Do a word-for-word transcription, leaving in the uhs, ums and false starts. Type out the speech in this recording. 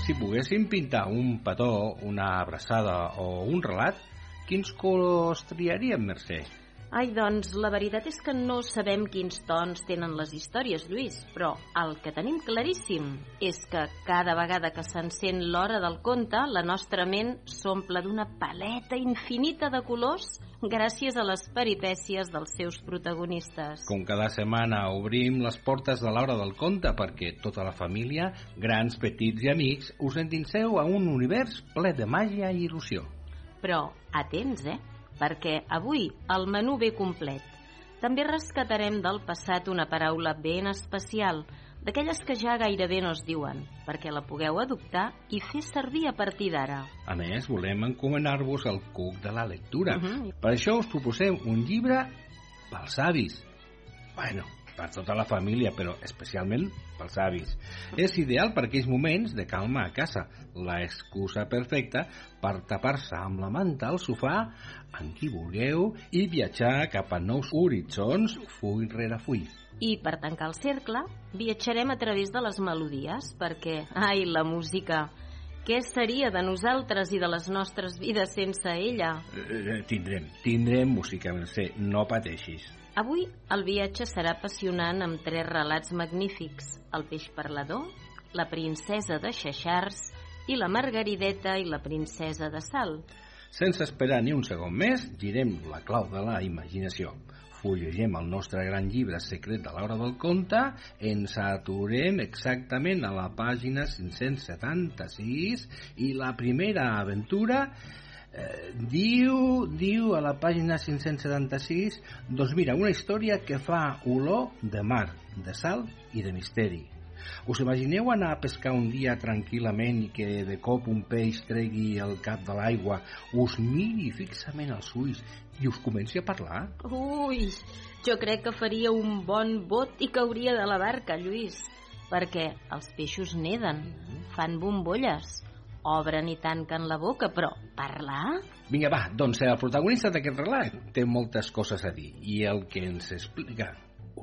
Si poguéssim pintar un petó, una abraçada o un relat, quins colors triaríem, Mercè? Ai, doncs, la veritat és que no sabem quins tons tenen les històries, Lluís, però el que tenim claríssim és que cada vegada que s'encén l'hora del conte, la nostra ment s'omple d'una paleta infinita de colors gràcies a les peripècies dels seus protagonistes. Com cada setmana obrim les portes de l'hora del conte perquè tota la família, grans, petits i amics, us endinseu a un univers ple de màgia i il·lusió. Però atents, eh? Perquè avui el menú ve complet. També rescatarem del passat una paraula ben especial, d'aquelles que ja gairebé no es diuen, perquè la pugueu adoptar i fer servir a partir d'ara. A més, volem encomanar-vos el cuc de la lectura. Uh -huh. Per això us proposem un llibre pels avis. Bueno, per tota la família, però especialment pels avis. És ideal per aquells moments de calma a casa, la excusa perfecta per tapar-se amb la manta al sofà, amb qui vulgueu, i viatjar cap a nous horitzons, full rere full. I per tancar el cercle, viatjarem a través de les melodies, perquè, ai, la música, què seria de nosaltres i de les nostres vides sense ella? Eh, tindrem, tindrem música, Mercè, no pateixis. Avui el viatge serà apassionant amb tres relats magnífics: el peix parlador, la princesa de Xaxars i la Margarideta i la princesa de Sal. Sense esperar ni un segon més, girem la clau de la imaginació. Fullegem el nostre gran llibre secret de l'hora del conte, ens aturem exactament a la pàgina cinc-cents setanta-sis i la primera aventura eh, diu, diu a la pàgina cinc-cents setanta-sis, doncs mira, una història que fa olor de mar, de sal i de misteri. Us imagineu anar a pescar un dia tranquil·lament i que de cop un peix tregui el cap de l'aigua, us miri fixament als ulls i us comenci a parlar? Ui, jo crec que faria un bon bot i cauria de la barca, Lluís, perquè els peixos neden, fan bombolles, obren i tanquen la boca, però parlar? Vinga, va, doncs el protagonista d'aquest relat té moltes coses a dir i el que ens explica